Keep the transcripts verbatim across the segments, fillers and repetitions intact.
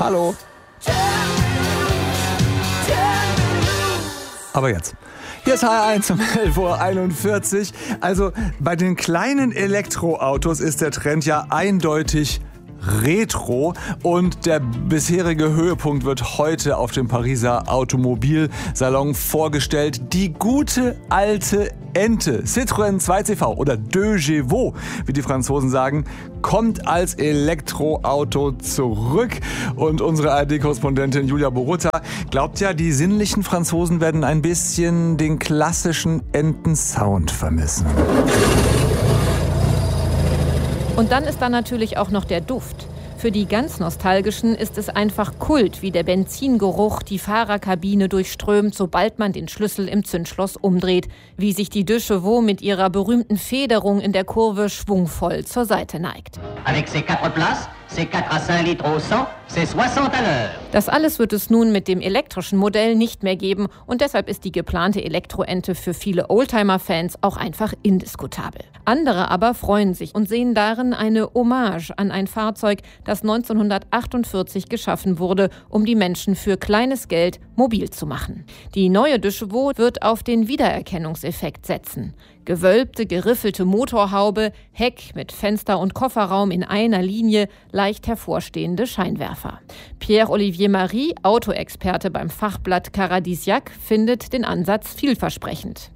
Hallo. Aber jetzt. Hier ist H R eins um elf Uhr einundvierzig. Also bei den kleinen Elektroautos ist der Trend ja eindeutig Retro und der bisherige Höhepunkt wird heute auf dem Pariser Automobilsalon vorgestellt. Die gute alte Ente, Citroën zwei C V oder Deux Chevaux, wie die Franzosen sagen, kommt als Elektroauto zurück. Und unsere A R D-Korrespondentin Julia Borutta glaubt ja, die sinnlichen Franzosen werden ein bisschen den klassischen Entensound vermissen. Und dann ist da natürlich auch noch der Duft. Für die ganz Nostalgischen ist es einfach Kult, wie der Benzingeruch die Fahrerkabine durchströmt, sobald man den Schlüssel im Zündschloss umdreht. Wie sich die Deux Chevaux mit ihrer berühmten Federung in der Kurve schwungvoll zur Seite neigt. Avec ses quatre places, c'est quatre à cinq litres au cent, c'est soixante à l'heure. Das alles wird es nun mit dem elektrischen Modell nicht mehr geben und deshalb ist die geplante Elektroente für viele Oldtimer-Fans auch einfach indiskutabel. Andere aber freuen sich und sehen darin eine Hommage an ein Fahrzeug, das neunzehnhundertachtundvierzig geschaffen wurde, um die Menschen für kleines Geld mobil zu machen. Die neue Deux Chevaux wird auf den Wiedererkennungseffekt setzen. Gewölbte, geriffelte Motorhaube, Heck mit Fenster und Kofferraum in einer Linie, leicht hervorstehende Scheinwerfer. Pierre-Olivier Marie, Autoexperte beim Fachblatt Caradisiac, findet den Ansatz vielversprechend.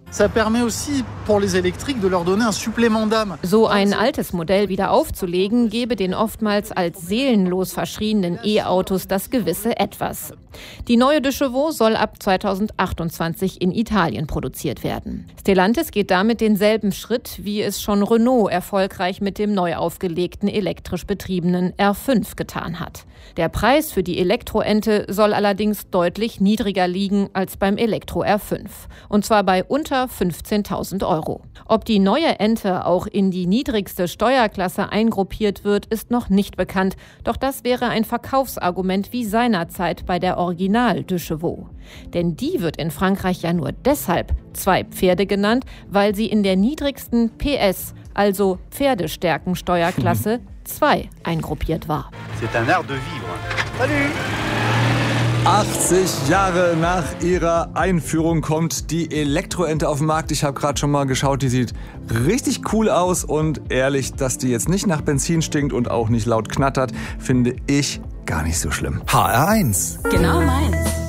So ein altes Modell wieder aufzulegen, gebe den oftmals als seelenlos verschrienen E-Autos das gewisse Etwas. Die neue Deux Chevaux soll ab zweitausendachtundzwanzig in Italien produziert werden. Stellantis geht damit denselben Schritt, wie es schon Renault erfolgreich mit dem neu aufgelegten elektrisch betriebenen R fünf getan hat. Der Preis für die Elektroente soll allerdings deutlich niedriger liegen als beim Elektro R fünf. Und zwar bei unter fünfzehntausend Euro. Ob die neue Ente auch in die niedrigste Steuerklasse eingruppiert wird, ist noch nicht bekannt. Doch das wäre ein Verkaufsargument wie seinerzeit bei der Original Deux Chevaux. Denn die wird in Frankreich ja nur deshalb zwei Pferde genannt, weil sie in der niedrigsten P S, also Pferdestärkensteuerklasse zwei eingruppiert war. C'est un art de vivre. Salut! achtzig Jahre nach ihrer Einführung kommt die Elektroente auf den Markt. Ich habe gerade schon mal geschaut, die sieht richtig cool aus und ehrlich, dass die jetzt nicht nach Benzin stinkt und auch nicht laut knattert, finde ich gar nicht so schlimm. H R eins. Genau meins.